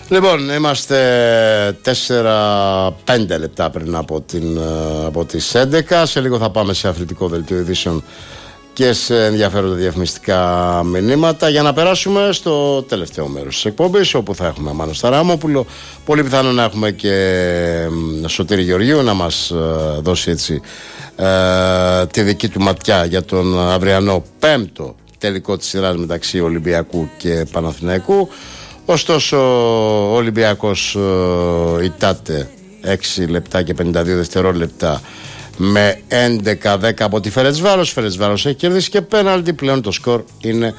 Λοιπόν, είμαστε 4-5 λεπτά πριν από τις 11. Σε λίγο θα πάμε σε αθλητικό δελτίο ειδήσεων και σε ενδιαφέροντα διαφημιστικά μηνύματα, για να περάσουμε στο τελευταίο μέρος της εκπομπής, όπου θα έχουμε Μάνο Σταραμόπουλο. Πολύ πιθανό να έχουμε και Σωτήρη Γεωργίου να μας δώσει έτσι τη δική του ματιά για τον αυριανό πέμπτο τελικό της σειράς μεταξύ Ολυμπιακού και Παναθηναϊκού. Ωστόσο ο Ολυμπιακός ητάται 6 λεπτά και 52 δευτερόλεπτα με 11-10 από τη Φερεντσβάρος. Φερεντσβάρος έχει κερδίσει και πέναλτι. Πλέον το σκορ είναι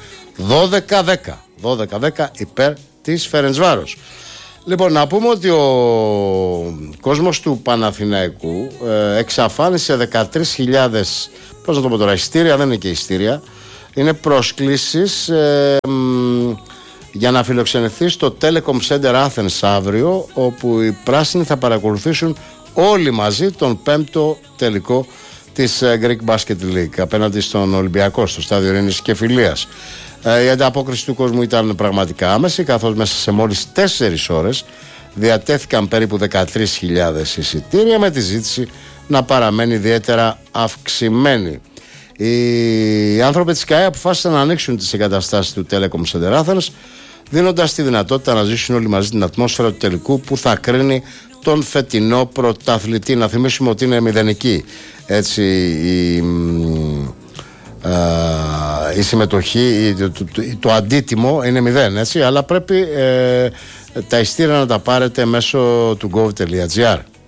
12-10 υπέρ της Φερεντσβάρος. Λοιπόν, να πούμε ότι ο κόσμος του Παναθηναϊκού εξαφάνισε 13.000, πώς να το πω τώρα, ειστήρια, δεν είναι και ειστήρια, είναι προσκλήσεις για να φιλοξενηθεί στο Telecom Center Athens αύριο, όπου οι πράσινοι θα παρακολουθήσουν όλοι μαζί τον πέμπτο τελικό της Greek Basket League απέναντι στον Ολυμπιακό στο στάδιο Ειρήνης και Φιλίας. Η ανταπόκριση του κόσμου ήταν πραγματικά άμεση, καθώς μέσα σε μόλις 4 ώρες διατέθηκαν περίπου 13.000 εισιτήρια, με τη ζήτηση να παραμένει ιδιαίτερα αυξημένη. Οι άνθρωποι της ΚΑΕ αποφάσισαν να ανοίξουν τις εγκαταστάσεις του Telecom Center Athens, δίνοντας τη δυνατότητα να ζήσουν όλοι μαζί την ατμόσφαιρα του τελικού που θα κρίνει τον φετινό πρωταθλητή. Να θυμίσουμε ότι είναι μηδενική έτσι η συμμετοχή, το αντίτιμο είναι 0, έτσι, αλλά πρέπει τα ειστήρια να τα πάρετε μέσω του gov.gr.